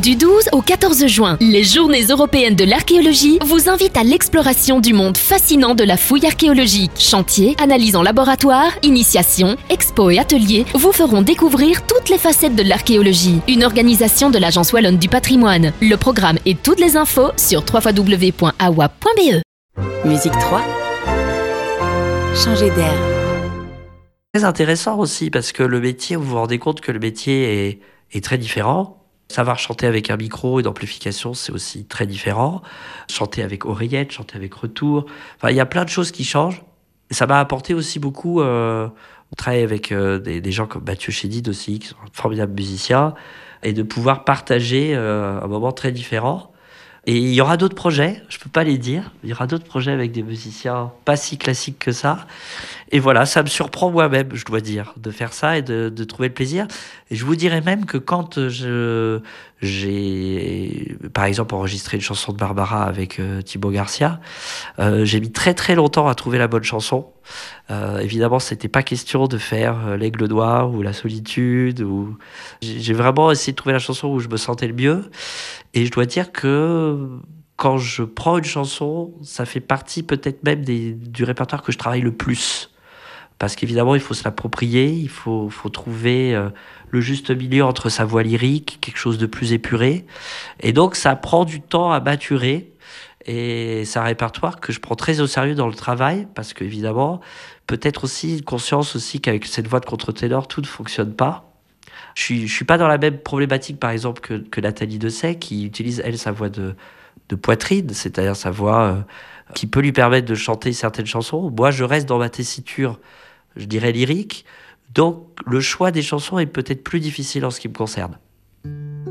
Du 12 au 14 juin, les Journées européennes de l'archéologie vous invitent à l'exploration du monde fascinant de la fouille archéologique. Chantiers, analyses en laboratoire, initiations, expos et ateliers vous feront découvrir toutes les facettes de l'archéologie. Une organisation de l'Agence Wallonne du Patrimoine. Le programme et toutes les infos sur www.awa.be. Musique 3. Changer d'air. Très intéressant aussi parce que le métier, vous vous rendez compte que le métier est très différent. Savoir chanter avec un micro et d'amplification, c'est aussi très différent. Chanter avec oreillette, chanter avec retour. Enfin, il y a plein de choses qui changent. Et ça m'a apporté aussi beaucoup. On travaille avec des gens comme Mathieu Chédid aussi, qui sont un formidable musicien, et de pouvoir partager un moment très différent. Et il y aura d'autres projets, je peux pas les dire. Il y aura d'autres projets avec des musiciens pas si classiques que ça. Et voilà, ça me surprend moi-même, je dois dire, de faire ça et de trouver le plaisir. Et je vous dirais même que quand j'ai, par exemple, enregistré une chanson de Barbara avec Thibaut Garcia, j'ai mis très très longtemps à trouver la bonne chanson. Évidemment, c'était pas question de faire l'Aigle Noir ou La Solitude. J'ai vraiment essayé de trouver la chanson où je me sentais le mieux. Et je dois dire que quand je prends une chanson, ça fait partie peut-être même du répertoire que je travaille le plus. Parce qu'évidemment, il faut se l'approprier, il faut trouver le juste milieu entre sa voix lyrique, quelque chose de plus épuré. Et donc, ça prend du temps à maturer. Et c'est un répertoire que je prends très au sérieux dans le travail, parce qu'évidemment, peut-être aussi une conscience aussi qu'avec cette voix de contre-ténor, tout ne fonctionne pas. Je suis pas dans la même problématique, par exemple, que Nathalie Dessay, qui utilise, elle, sa voix de poitrine, c'est-à-dire sa voix qui peut lui permettre de chanter certaines chansons. Moi, je reste dans ma tessiture, je dirais lyrique. Donc, le choix des chansons est peut-être plus difficile en ce qui me concerne.